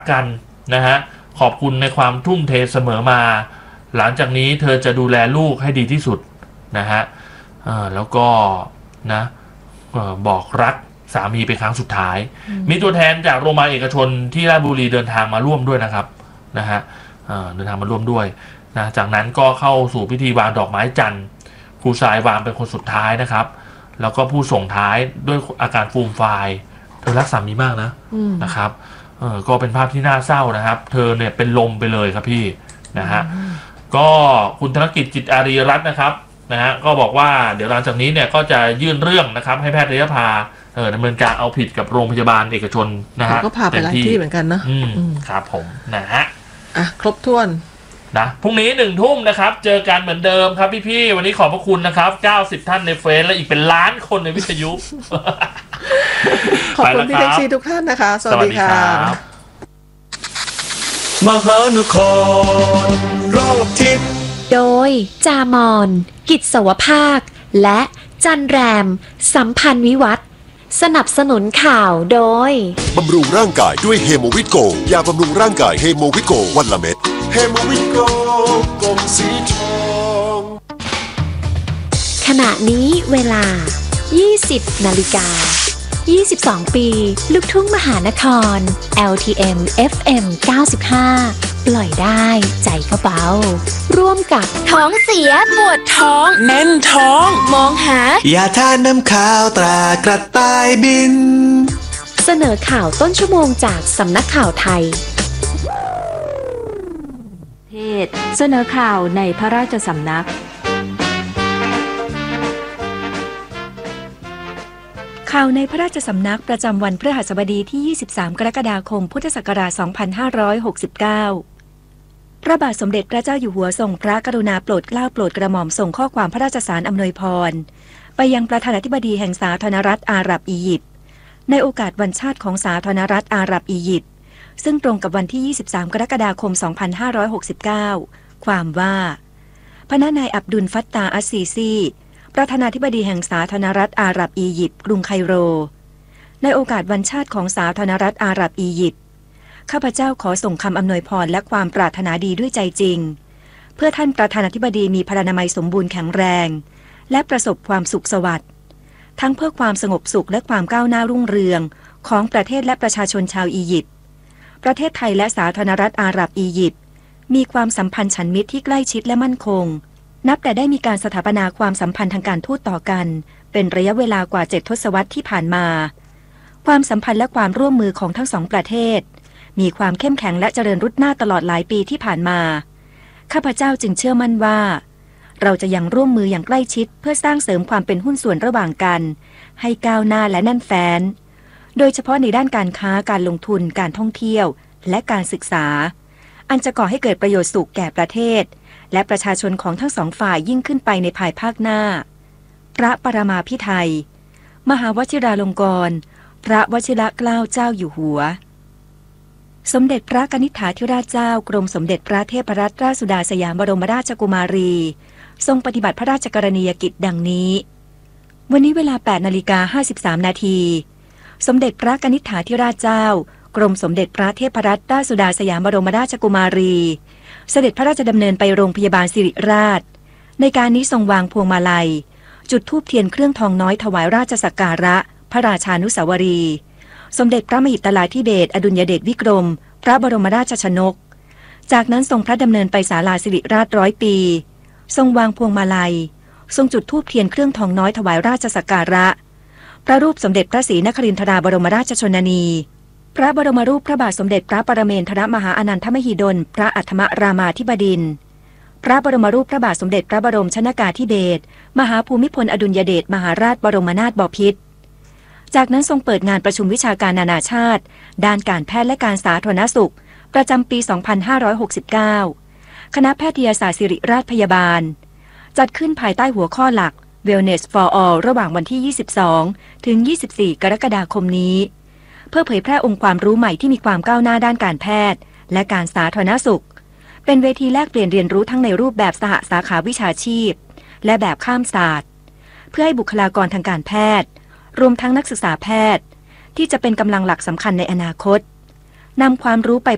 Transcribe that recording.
กันนะฮะขอบคุณในความทุ่มเทเสมอมาหลังจากนี้เธอจะดูแลลูกให้ดีที่สุดนะฮะแล้วก็นะบอกรักสามีเป็นครั้งสุดท้ายมีตัวแทนจากโรงพยาบาลเอกชนที่ราชบุรีเดินทางมาร่วมด้วยนะครับนะฮะเดินทางมาร่วมด้วยนะจากนั้นก็เข้าสู่พิธีวางดอกไม้จันทร์ครูทรายวางเป็นคนสุดท้ายนะครับแล้วก็ผู้ส่งท้ายด้วยอาการฟูมฟายเธอรักสามีมากนะครับก็เป็นภาพที่น่าเศร้านะครับเธอเนี่ยเป็นลมไปเลยครับพี่นะฮะก็คุณธนกิจจิตอารีรัตน์นะครับนะฮะก็บอกว่าเดี๋ยวหลังจากนี้เนี่ยก็จะยื่นเรื่องนะครับให้แพทยสภาดำเนินการเอาผิดกับโรงพยาบาลเอกชนนะฮะก็พาไปหลายที่เหมือนกันนะครับผมนะฮะครบถ้วนนะพรุ่งนี้1 ทุ่มนะครับเจอกันเหมือนเดิมครับพี่ๆวันนี้ขอบพระคุณนะครับ90ท่านในเฟซและอีกเป็นล้านคนในวิทยุขอบคุณพี่แท็กซี่ทุกท่านนะคะสวัสดีค่ะมหานครรอบทิศโดยจามอนกิจสวภาคและจันแรมสัมพันธ์วิวัฒน์สนับสนุนข่าวโดยบำรุงร่างกายด้วยเฮโมวิโกยาบำรุงร่างกายเฮโมวิโกวันละเม็ดเฮโมวิโกกลมสีทองขณะนี้เวลา 20 นาฬิกา 22 ปีลูกทุ่งมหานคร LTM FM 95 ปล่อยได้ใจก็เบาร่วมกับท้องเสียปวดท้องแน่นท้องมองหายาทานน้ำข้าวตรากระต่ายบินเสนอข่าวต้นชั่วโมงจากสำนักข่าวไทยเสนอข่าวในพระราชสำนักข่าวในพระราชสำนักประจำวันพฤหัสบดีที่23กรกฎาคมพุทธศักราช2569พระบาทสมเด็จพระเจ้าอยู่หัวทรงพระกรุณาโปรดเกล้าโปรดกระหม่อมส่งข้อความพระราชสารอำนวยพรไปยังประธานาธิบดีแห่งสาธารณรัฐอาหรับอียิปต์ในโอกาสวันชาติของสาธารณรัฐอาหรับอียิปต์ซึ่งตรงกับวันที่23กรกฎาคม2569ความว่าพระนายอับดุลฟัตตาอัสซีซีประธานาธิบดีแห่งสาธารณรัฐอาหรับอียิปต์กรุงไคโรในโอกาสวันชาติของสาธารณรัฐอาหรับอียิปต์ข้าพเจ้าขอส่งคำอำนวยพรและความปรารถนาดีด้วยใจจริงเพื่อท่านประธานาธิบดีมีพลานามัยสมบูรณ์แข็งแรงและประสบความสุขสวัสดิ์ทั้งเพื่อความสงบสุขและความก้าวหน้ารุ่งเรืองของประเทศและประชาชนชาวอียิปต์ประเทศไทยและสาธารณรัฐอาหรับอียิปต์มีความสัมพันธ์ฉันมิตรที่ใกล้ชิดและมั่นคงนับแต่ได้มีการสถาปนาความสัมพันธ์ทางการทูตต่อกันเป็นระยะเวลากว่า7 ทศวรรษที่ผ่านมาความสัมพันธ์และความร่วมมือของทั้งสองประเทศมีความเข้มแข็งและเจริญรุ่งเรืองตลอดหลายปีที่ผ่านมาข้าพเจ้าจึงเชื่อมั่นว่าเราจะยังร่วมมืออย่างใกล้ชิดเพื่อสร้างเสริมความเป็นหุ้นส่วนระหว่างกันให้ก้าวหน้าและแน่นแฟ้นโดยเฉพาะในด้านการค้าการลงทุนการท่องเที่ยวและการศึกษาอันจะก่อให้เกิดประโยชน์สุขแก่ประเทศและประชาชนของทั้งสองฝ่ายยิ่งขึ้นไปในภายภาคหน้าพระปรมาภิไธยมหาวชิราลงกรณ์พระวชิรเกล้าเจ้าอยู่หัวสมเด็จพระกนิษฐาธิราชเจ้ากรมสมเด็จพระเทพรัตนราชสุดาสยามบรมราชกุมารีทรงปฏิบัติพระราชกรณียกิจดังนี้วันนี้เวลา 8:53 นาทีสมเด็จพระกนิษฐาธิราชเจ้ากรมสมเด็จพระเทพรัตนราชสุดาสยามบรมราชกุมารีเสด็จพระราชดำเนินไปโรงพยาบาลสิริราชในการนี้ทรงวางพวงมาลัยจุดธูปเทียนเครื่องทองน้อยถวายราชสักการะพระราชานุสาวรีย์สมเด็จพระมหิดลาธิเบศรอดุลยเดชวิกรมพระบรมราชชนกจากนั้นทรงพระดำเนินไปศาลาสิริราช100 ปีทรงวางพวงมาลัยทรงจุดธูปเทียนเครื่องทองน้อยถวายราชสักการะพระรูปสมเด็จพระศรีนครินทราบรมราชชนนีพระบรมรูปพระบาทสมเด็จพระปรเมนทรมหาอนันทมหิดลพระอัฏฐมรามาธิบดินทร์พระบรมรูปพระบาทสมเด็จพระบรมชนกาธิเบศรมหาภูมิพลอดุลยเดชมหาราชบรมนาถบพิตรจากนั้นทรงเปิดงานประชุมวิชาการนานาชาติด้านการแพทย์และการสาธารณสุขประจำปี 2569 คณะแพทยศาสตร์ศิริราชพยาบาลจัดขึ้นภายใต้หัวข้อหลัก Wellness for All ระหว่างวันที่ 22 ถึง 24 กรกฎาคมนี้เพื่อเผยแพร่องค์ความรู้ใหม่ที่มีความก้าวหน้าด้านการแพทย์และการสาธารณสุขเป็นเวทีแลกเปลี่ยนเรียนรู้ทั้งในรูปแบบสหสาขาวิชาชีพและแบบข้ามศาสตร์เพื่อให้บุคลากรทางการแพทย์รวมทั้งนักศึกษาแพทย์ที่จะเป็นกำลังหลักสำคัญในอนาคตนำความรู้ไป